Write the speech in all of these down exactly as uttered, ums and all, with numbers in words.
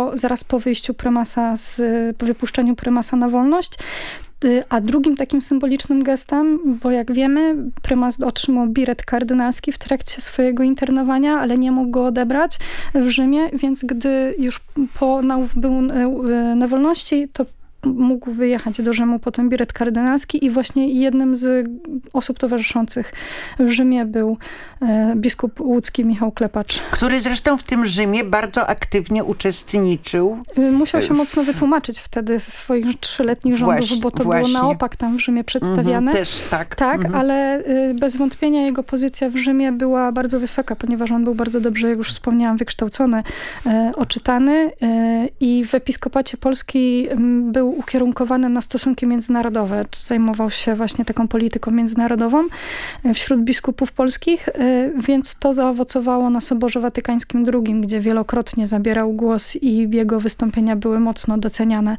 po, zaraz po wyjściu prymasa, z, po wypuszczeniu prymasa na wolność. A drugim takim symbolicznym gestem, bo jak wiemy, prymas otrzymał biret kardynalski w trakcie swojego internowania, ale nie mógł go odebrać w Rzymie, więc gdy już po, na, był na wolności, to mógł wyjechać do Rzymu po ten biret kardynalski i właśnie jednym z osób towarzyszących w Rzymie był e, biskup łódzki Michał Klepacz. Który zresztą w tym Rzymie bardzo aktywnie uczestniczył. Musiał się w... mocno wytłumaczyć wtedy ze swoich trzyletnich rządów, właśnie, bo to właśnie. było na opak tam w Rzymie przedstawiane. Mhm, też tak. Tak, mhm. ale y, bez wątpienia jego pozycja w Rzymie była bardzo wysoka, ponieważ on był bardzo dobrze, jak już wspomniałam, wykształcony, y, oczytany y, i w episkopacie Polski y, był ukierunkowany na stosunki międzynarodowe. Zajmował się właśnie taką polityką międzynarodową wśród biskupów polskich, więc to zaowocowało na Soborze Watykańskim drugim, gdzie wielokrotnie zabierał głos i jego wystąpienia były mocno doceniane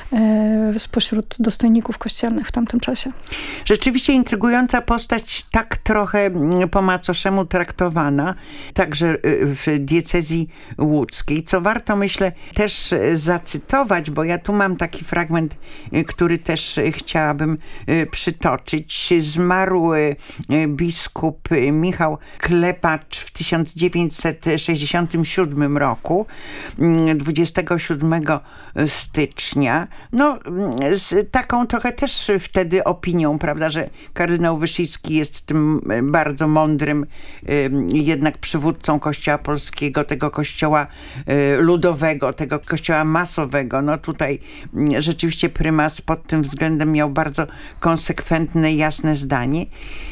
spośród dostojników kościelnych w tamtym czasie. Rzeczywiście intrygująca postać, tak trochę po macoszemu traktowana, także w diecezji łódzkiej, co warto, myślę, też zacytować, bo ja tu mam taki fragment, który też chciałabym przytoczyć. Zmarł biskup Michał Klepacz w tysiąc dziewięćset sześćdziesiątym siódmym roku, dwudziestego siódmego stycznia. No, z taką trochę też wtedy opinią, prawda, że kardynał Wyszyński jest tym bardzo mądrym jednak przywódcą Kościoła polskiego, tego kościoła ludowego, tego kościoła masowego. No tutaj rzeczywiście prymas pod tym względem miał bardzo konsekwentne, jasne zdanie.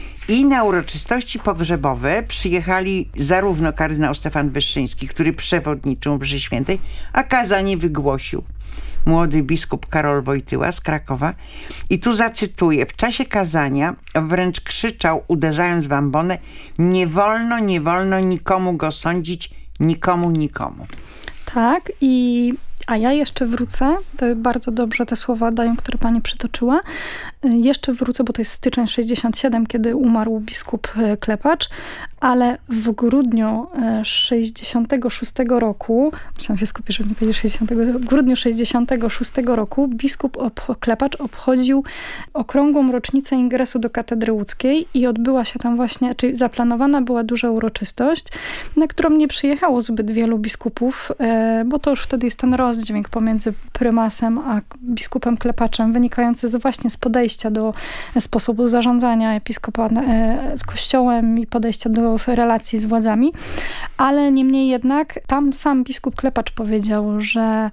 I na uroczystości pogrzebowe przyjechali zarówno kardynał Stefan Wyszyński, który przewodniczył mszy świętej, a kazanie wygłosił młody biskup Karol Wojtyła z Krakowa. I tu zacytuję. W czasie kazania wręcz krzyczał, uderzając w ambonę: nie wolno, nie wolno nikomu go sądzić, nikomu, nikomu. Tak, i a ja jeszcze wrócę, to bardzo dobrze te słowa dają, które pani przytoczyła. Jeszcze wrócę, bo to jest styczeń sześćdziesiąt siedem, kiedy umarł biskup Klepacz, ale w grudniu sześćdziesiątego szóstego roku, musiałam się skupić, żeby nie powiedzieć sześćdziesiątego, w grudniu sześćdziesiątego szóstego roku biskup ob- Klepacz obchodził okrągłą rocznicę ingresu do katedry łódzkiej i odbyła się tam właśnie, czyli zaplanowana była duża uroczystość, na którą nie przyjechało zbyt wielu biskupów, bo to już wtedy jest ten rozdźwięk pomiędzy prymasem a biskupem Klepaczem, wynikający z właśnie z podejścia do sposobu zarządzania episkopa z kościołem i podejścia do relacji z władzami, ale niemniej jednak tam sam biskup Klepacz powiedział, że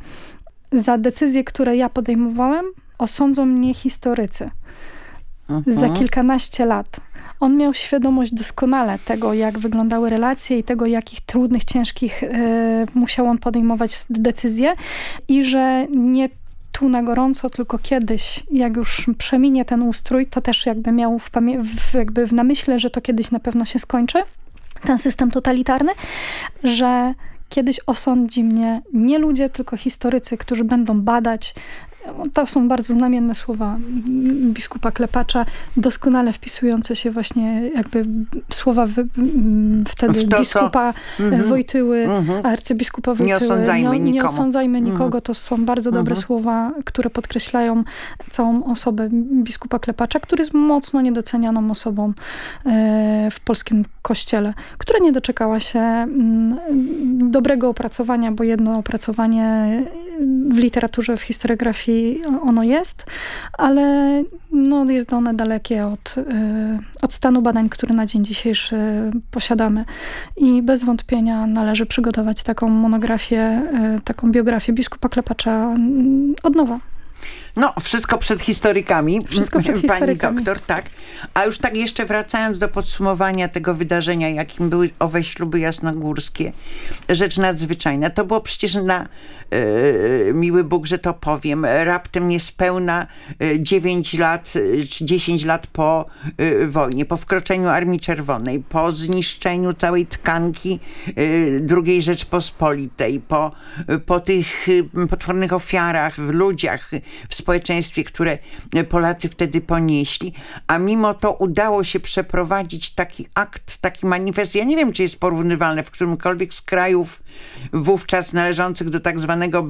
za decyzje, które ja podejmowałem, osądzą mnie historycy. Mhm. Za kilkanaście lat. On miał świadomość doskonale tego, jak wyglądały relacje i tego, jakich trudnych, ciężkich y, musiał on podejmować decyzje i że nie tu na gorąco, tylko kiedyś, jak już przeminie ten ustrój, to też jakby miał w, pamię- w, jakby w namyśle, że to kiedyś na pewno się skończy, ten system totalitarny, że kiedyś osądzi mnie nie ludzie, tylko historycy, którzy będą badać. To są bardzo znamienne słowa biskupa Klepacza, doskonale wpisujące się właśnie jakby słowa wy, wtedy to, biskupa to, mm-hmm, Wojtyły, mm-hmm. arcybiskupa Wojtyły. Nie osądzajmy nie, nie nikomu. osądzajmy nikogo. Mm-hmm. To są bardzo dobre mm-hmm. słowa, które podkreślają całą osobę biskupa Klepacza, który jest mocno niedocenianą osobą w polskim kościele, która nie doczekała się dobrego opracowania, bo jedno opracowanie w literaturze, w historiografii ono jest, ale no, jest one dalekie od, od stanu badań, który na dzień dzisiejszy posiadamy. I bez wątpienia należy przygotować taką monografię, taką biografię biskupa Klepacza od nowa. No, wszystko przed historykami. Wszystko przed historykami. Pani doktor, tak. A już tak jeszcze wracając do podsumowania tego wydarzenia, jakim były owe śluby jasnogórskie, rzecz nadzwyczajna. To było przecież na e, miły Bóg, że to powiem, raptem niespełna dziewięć lat czy dziesięć lat po e, wojnie, po wkroczeniu Armii Czerwonej, po zniszczeniu całej tkanki e, drugiej Rzeczpospolitej, po, po tych potwornych ofiarach w ludziach, w społeczeństwie, które Polacy wtedy ponieśli, a mimo to udało się przeprowadzić taki akt, taki manifest. Ja nie wiem, czy jest porównywalny w którymkolwiek z krajów wówczas należących do tak zwanego